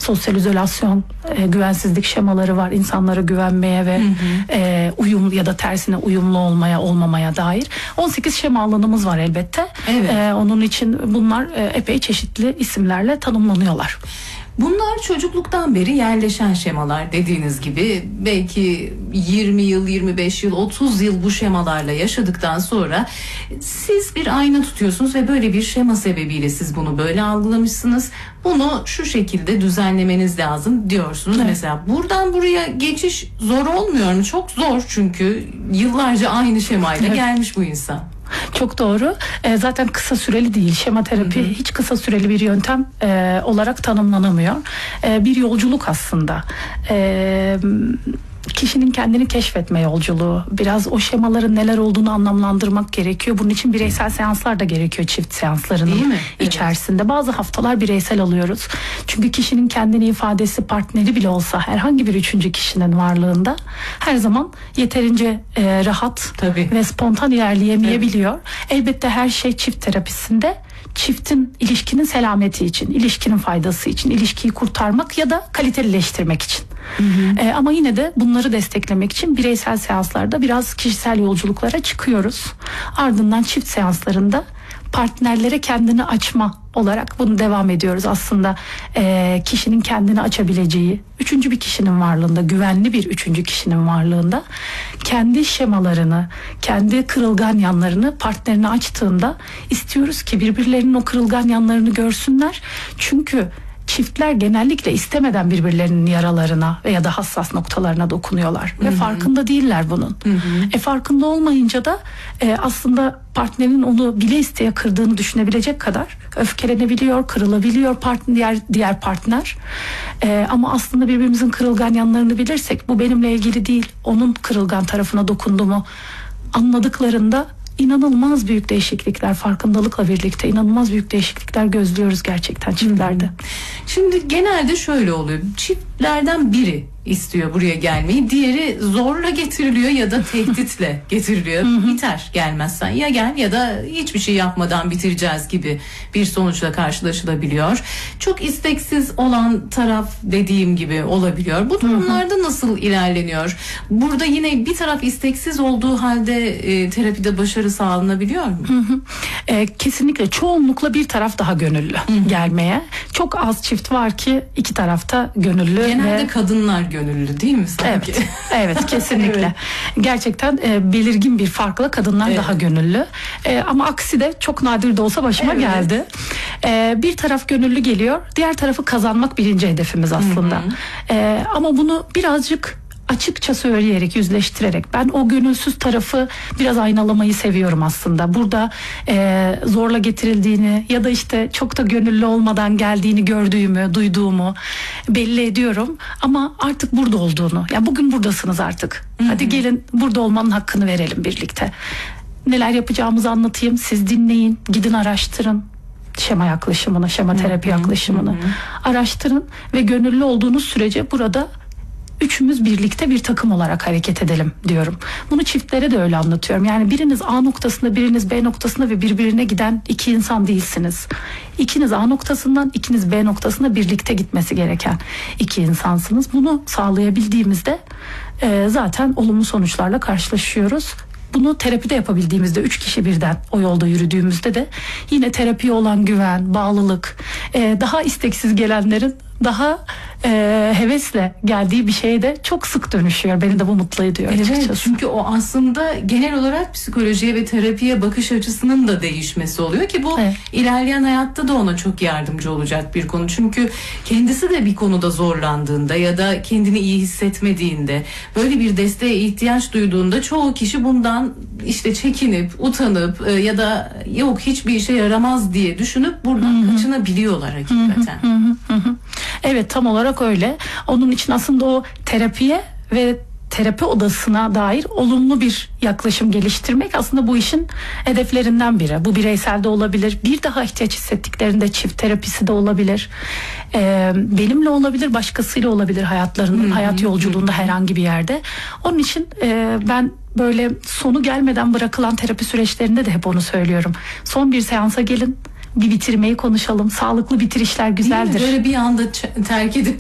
sosyal izolasyon, güvensizlik şemaları var. İnsanlara güvenmeye ve uyum ya da tersine uyumlu olmaya, olmamaya dair. 18 şema alanımız var elbette. Evet. Onun için bunlar epey çeşitli isimlerle tanımlanıyorlar. Bunlar çocukluktan beri yerleşen şemalar, dediğiniz gibi belki 20 yıl, 25 yıl, 30 yıl bu şemalarla yaşadıktan sonra siz bir ayna tutuyorsunuz ve böyle bir şema sebebiyle siz bunu böyle algılamışsınız. Bunu şu şekilde düzenlemeniz lazım diyorsunuz. Evet. Mesela buradan buraya geçiş zor olmuyor mu? Çok zor, çünkü yıllarca aynı şemayla gelmiş bu insan. Çok doğru. Zaten kısa süreli değil. Şema terapi hiç kısa süreli bir yöntem olarak tanımlanamıyor. Bir yolculuk aslında. Kişinin kendini keşfetme yolculuğu. Biraz o şemaların neler olduğunu anlamlandırmak gerekiyor. Bunun için bireysel seanslar da gerekiyor, çift seanslarının içerisinde. Bazı haftalar bireysel alıyoruz. Çünkü kişinin kendini ifadesi, partneri bile olsa herhangi bir üçüncü kişinin varlığında her zaman yeterince rahat ve spontan ilerleyemeyebiliyor. Elbette her şey çift terapisinde çiftin, ilişkinin selameti için, ilişkinin faydası için, ilişkiyi kurtarmak ya da kalitelileştirmek için. Ama yine de bunları desteklemek için bireysel seanslarda biraz kişisel yolculuklara çıkıyoruz. Ardından çift seanslarında partnerlere kendini açma olarak bunu devam ediyoruz. Aslında kişinin kendini açabileceği, üçüncü bir kişinin varlığında, güvenli bir üçüncü kişinin varlığında kendi şemalarını, kendi kırılgan yanlarını partnerine açtığında istiyoruz ki birbirlerinin o kırılgan yanlarını görsünler. Çünkü çiftler genellikle istemeden birbirlerinin yaralarına veya da hassas noktalarına dokunuyorlar. Ve farkında değiller bunun. Farkında olmayınca da aslında partnerin onu bile isteye kırdığını düşünebilecek kadar öfkelenebiliyor, kırılabiliyor diğer partner. Ama aslında birbirimizin kırılgan yanlarını bilirsek, bu benimle ilgili değil, onun kırılgan tarafına dokunduğumu anladıklarında İnanılmaz büyük değişiklikler, farkındalıkla birlikte inanılmaz büyük değişiklikler gözlüyoruz gerçekten çiftlerde. Şimdi genelde şöyle oluyor. Çiftlerden biri istiyor buraya gelmeyi, diğeri zorla getiriliyor ya da tehditle getiriliyor. Biter gelmezsen, ya gel ya da hiçbir şey yapmadan bitireceğiz gibi bir sonuçla karşılaşılabiliyor. Çok isteksiz olan taraf, dediğim gibi, olabiliyor. Bu durumlarda nasıl ilerleniyor? Burada yine bir taraf isteksiz olduğu halde terapide başarı sağlanabiliyor mu? Kesinlikle, çoğunlukla bir taraf daha gönüllü gelmeye. Çok az çift var ki iki tarafta gönüllü. Genelde kadınlar gönüllü değil mi sanki? Evet, kesinlikle. Gerçekten belirgin bir farkla kadınlar daha gönüllü. Ama aksi de çok nadir de olsa başıma geldi. Bir taraf gönüllü geliyor, diğer tarafı kazanmak birinci hedefimiz aslında. Ama bunu birazcık açıkça söyleyerek, yüzleştirerek, ben o gönülsüz tarafı biraz aynalamayı seviyorum aslında. Burada zorla getirildiğini ya da işte çok da gönüllü olmadan geldiğini gördüğümü, duyduğumu belli ediyorum. Ama artık burada olduğunu, ya bugün buradasınız artık. Hadi gelin burada olmanın hakkını verelim birlikte. Neler yapacağımızı anlatayım, siz dinleyin, gidin araştırın. Şema yaklaşımını, şema terapi yaklaşımını araştırın ve gönüllü olduğunuz sürece burada üçümüz birlikte bir takım olarak hareket edelim diyorum. Bunu çiftlere de öyle anlatıyorum. Yani biriniz A noktasında, biriniz B noktasında ve birbirine giden iki insan değilsiniz. İkiniz A noktasından, ikiniz B noktasına birlikte gitmesi gereken iki insansınız. Bunu sağlayabildiğimizde zaten olumlu sonuçlarla karşılaşıyoruz. Bunu terapide yapabildiğimizde, 3 kişi birden o yolda yürüdüğümüzde de yine terapiye olan güven, bağlılık, daha isteksiz gelenlerin daha hevesle geldiği bir şeye de çok sık dönüşüyor. Beni de bu mutlu ediyor açıkçası. Çünkü o aslında genel olarak psikolojiye ve terapiye bakış açısının da değişmesi oluyor ki bu ilerleyen hayatta da ona çok yardımcı olacak bir konu. Çünkü kendisi de bir konuda zorlandığında ya da kendini iyi hissetmediğinde, böyle bir desteğe ihtiyaç duyduğunda çoğu kişi bundan işte çekinip, utanıp ya da yok hiçbir işe yaramaz diye düşünüp buradan kaçınabiliyorlar hakikaten. Evet, tam olarak öyle. Onun için aslında o terapiye ve terapi odasına dair olumlu bir yaklaşım geliştirmek aslında bu işin hedeflerinden biri. Bu bireysel de olabilir. Bir daha ihtiyaç hissettiklerinde çift terapisi de olabilir. Benimle olabilir, başkasıyla olabilir hayatlarının, hayat yolculuğunda herhangi bir yerde. Onun için ben böyle sonu gelmeden bırakılan terapi süreçlerinde de hep onu söylüyorum. Son bir seansa gelin, bir bitirmeyi konuşalım. Sağlıklı bitirişler güzeldir. Böyle bir anda terk edip